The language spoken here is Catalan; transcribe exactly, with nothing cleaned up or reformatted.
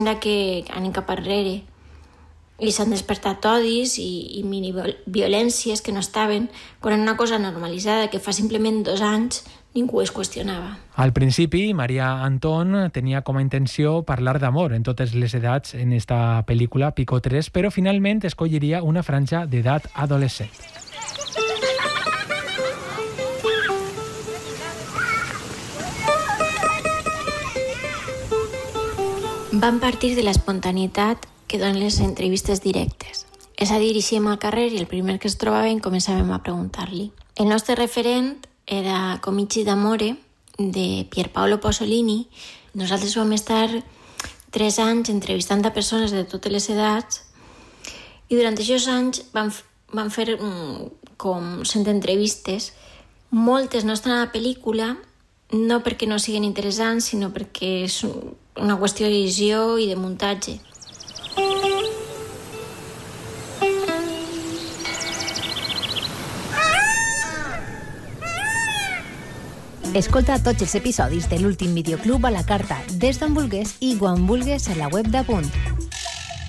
que anem cap arrere i s'han despertat odis i, i mini-violències que no estaven, quan era una cosa normalitzada que fa simplement dos anys ningú es qüestionava. Al principi, Maria Antón tenia com a intenció parlar d'amor en totes les edats en esta pel·lícula Pico tres, però finalment escolliria una franja d'edat adolescent. Van partir de l'espontaneïtat que donen les entrevistes directes. És a dir, eixíem al carrer i el primer que es trobàvem començàvem a preguntar-li. El nostre referent era Comici d'Amore, de Pierpaolo Pasolini. Nosaltres vam estar tres anys entrevistant a persones de totes les edats i durant aquests anys vam, vam fer um, com cent entrevistes. Moltes no estan a la pel·lícula, no perquè no siguin interessants, sinó perquè és una qüestió d'edició i de muntatge. Escolta tots els episodis de l'últim videoclub a la carta des d'on vulguis i quan vulguis a la web d'Apunt.